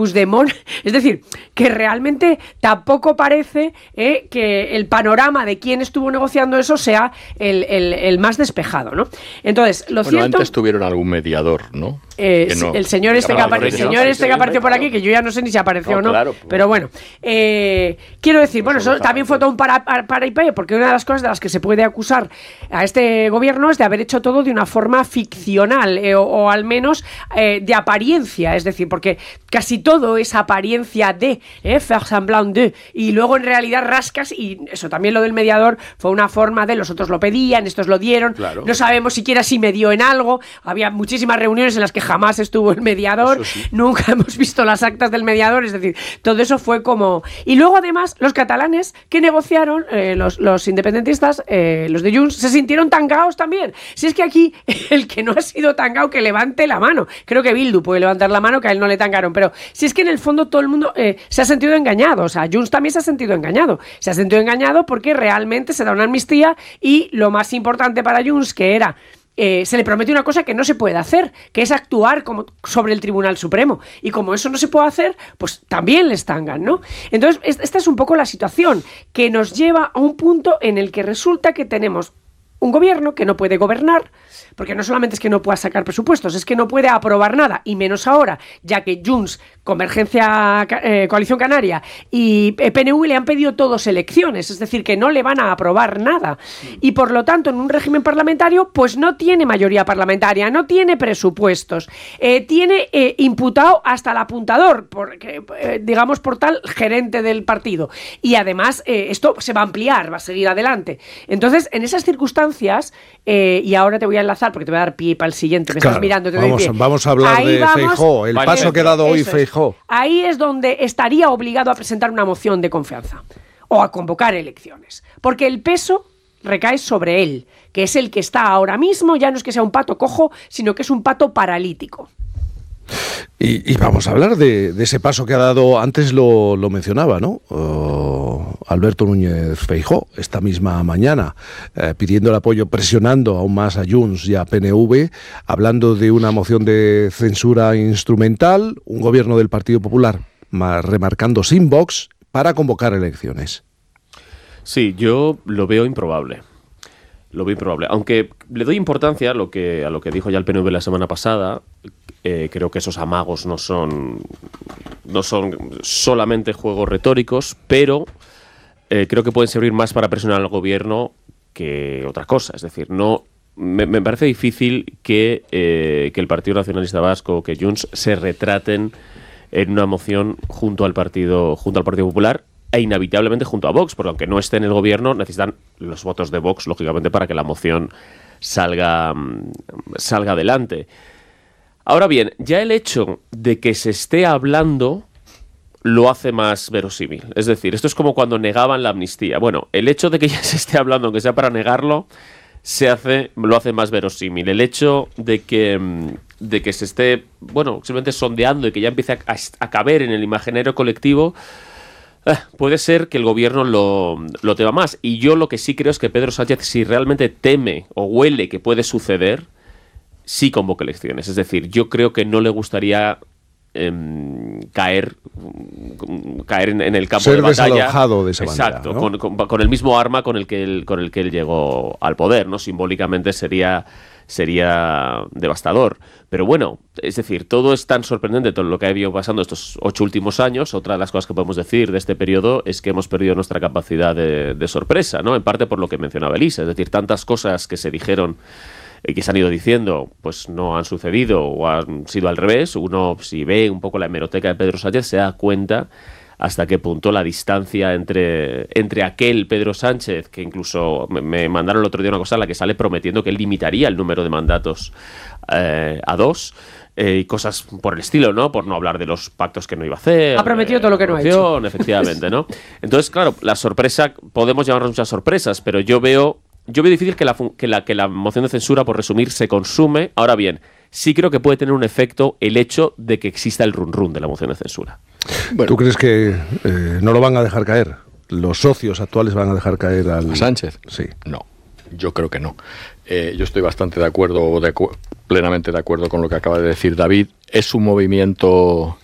Puigdemont, es decir, que realmente tampoco parece que el panorama de quién estuvo negociando eso sea el más despejado, ¿no? Entonces, lo cierto... antes tuvieron algún mediador, ¿no? El señor este que apareció por aquí, que yo ya no sé ni si apareció o no, claro, pero bueno, quiero decir, bueno, eso también fue todo un paripé, porque una de las cosas de las que se puede acusar a este gobierno es de haber hecho todo de una forma ficcional, o al menos de apariencia, es decir, porque casi todo es apariencia de, faire semblant de, y luego en realidad rascas, y eso también lo del mediador fue una forma de los otros lo pedían, estos lo dieron, claro. No sabemos siquiera si me dio en algo, había muchísimas reuniones en las que jamás estuvo el mediador, sí. Nunca hemos visto las actas del mediador, es decir, todo eso fue como... Y luego además los catalanes que negociaron, los independentistas, los de Junts, se sintieron tangados también. Si es que aquí el que no ha sido tangao que levante la mano, creo que Bildu puede levantar la mano, que a él no le tangaron, pero si es que en el fondo todo el mundo se ha sentido engañado, o sea, Junts también se ha sentido engañado porque realmente se da una amnistía y lo más importante para Junts, que era... se le promete una cosa que no se puede hacer, que es actuar sobre el Tribunal Supremo, y como eso no se puede hacer, pues también les tangan, ¿no? Entonces, esta es un poco la situación que nos lleva a un punto en el que resulta que tenemos un gobierno que no puede gobernar, porque no solamente es que no pueda sacar presupuestos, es que no puede aprobar nada, y menos ahora, ya que Junts, Convergencia, Coalición Canaria y PNV le han pedido todos elecciones, es decir, que no le van a aprobar nada. Y por lo tanto, en un régimen parlamentario, pues no tiene mayoría parlamentaria, no tiene presupuestos, tiene imputado hasta el apuntador, digamos por tal gerente del partido. Y además, esto se va a ampliar, va a seguir adelante. Entonces, en esas circunstancias, y ahora te voy a enlazar porque te voy a dar pie para el siguiente, me estás mirando, te doy pie. Vamos a hablar ahí de Feijóo, el paso que ha dado hoy Feijóo. Ahí es donde estaría obligado a presentar una moción de confianza o a convocar elecciones, porque el peso recae sobre él, que es el que está ahora mismo, ya no es que sea un pato cojo, sino que es un pato paralítico. Y vamos a hablar de ese paso que ha dado, antes lo mencionaba, ¿no? Alberto Núñez Feijóo, esta misma mañana, pidiendo el apoyo, presionando aún más a Junts y a PNV, hablando de una moción de censura instrumental, un gobierno del Partido Popular remarcando sin Vox para convocar elecciones. Sí, yo lo veo improbable. Aunque le doy importancia a lo que dijo ya el PNV la semana pasada. Creo que esos amagos no son solamente juegos retóricos, pero creo que pueden servir más para presionar al gobierno que otra cosa. Es decir, no me parece difícil que el Partido Nacionalista Vasco, que Junts se retraten en una moción junto al Partido Popular e inevitablemente junto a Vox, porque aunque no esté en el gobierno, necesitan los votos de Vox, lógicamente, para que la moción salga adelante. Ahora bien, ya el hecho de que se esté hablando lo hace más verosímil. Es decir, esto es como cuando negaban la amnistía. Bueno, el hecho de que ya se esté hablando, aunque sea para negarlo, lo hace más verosímil. El hecho de que se esté, simplemente sondeando y que ya empiece a caber en el imaginario colectivo, puede ser que el gobierno lo tema más. Y yo lo que sí creo es que Pedro Sánchez, si realmente teme o huele que puede suceder, sí convoca elecciones. Es decir, yo creo que no le gustaría caer en el campo de batalla. Ser desalojado de esa manera. Exacto, ¿no? con el mismo arma con el que él llegó al poder, ¿no? Simbólicamente sería devastador. Pero bueno, es decir, todo es tan sorprendente, todo lo que ha ido pasando estos 8 últimos años. Otra de las cosas que podemos decir de este periodo es que hemos perdido nuestra capacidad de sorpresa, ¿no? En parte por lo que mencionaba Elisa, es decir, tantas cosas que se dijeron que se han ido diciendo, pues no han sucedido o han sido al revés. Uno, si ve un poco la hemeroteca de Pedro Sánchez, se da cuenta hasta qué punto la distancia entre aquel Pedro Sánchez, que incluso me mandaron el otro día una cosa en la que sale prometiendo que él limitaría el número de mandatos a 2, y cosas por el estilo, ¿no? Por no hablar de los pactos que no iba a hacer. Ha prometido todo lo que no ha hecho. Efectivamente, ¿no? Entonces, claro, la sorpresa, podemos llamarnos muchas sorpresas, pero yo veo difícil que la moción de censura, por resumir, se consume. Ahora bien, sí creo que puede tener un efecto el hecho de que exista el run-run de la moción de censura. Bueno. ¿Tú crees que no lo van a dejar caer? ¿Los socios actuales van a dejar caer ¿A Sánchez? Sí. No, yo creo que no. Yo estoy bastante de acuerdo, plenamente de acuerdo con lo que acaba de decir David. Es un movimiento